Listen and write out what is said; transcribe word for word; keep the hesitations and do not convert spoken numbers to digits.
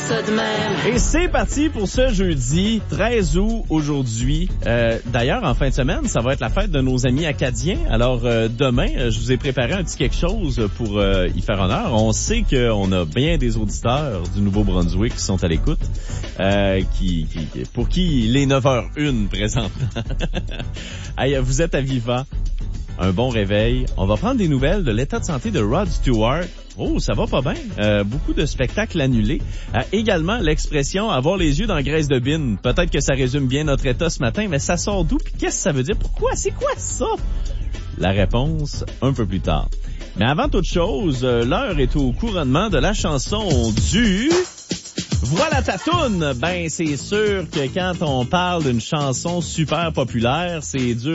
ça de même. Et c'est parti pour ce jeudi treize août aujourd'hui. Euh, d'ailleurs, en fin de semaine, ça va être la fête de nos amis acadiens. Alors euh, demain, euh, je vous ai préparé un petit quelque chose pour euh, y faire honneur. On sait qu'on a bien des auditeurs du Nouveau-Brunswick qui sont à l'écoute, euh, qui, qui, pour qui il est neuf heures une présentement. Hey, vous êtes à Viva. Un bon réveil. On va prendre des nouvelles de l'état de santé de Rod Stewart. Oh, ça va pas bien. Euh, beaucoup de spectacles annulés. Euh, également, l'expression « avoir les yeux dans la graisse de bine ». Peut-être que ça résume bien notre état ce matin, mais ça sort d'où? Puis qu'est-ce que ça veut dire? Pourquoi? C'est quoi ça? La réponse, un peu plus tard. Mais avant toute chose, euh, l'heure est au couronnement de la chanson du... Voilà ta toune! Ben, c'est sûr que quand on parle d'une chanson super populaire, c'est dur